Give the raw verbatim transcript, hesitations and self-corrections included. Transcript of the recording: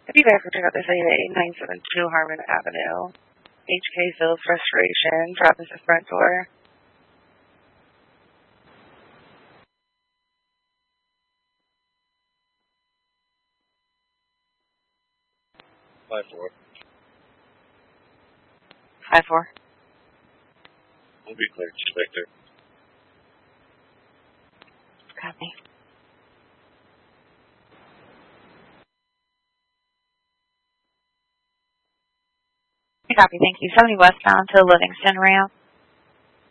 If you guys could check out this eight nine seven two Harmon Avenue, H K Sales Restoration, drop us the front door. Five four. Five four. We'll be clear. Just back there. Copy. Copy, thank you. seventy westbound to Livingston Ramp.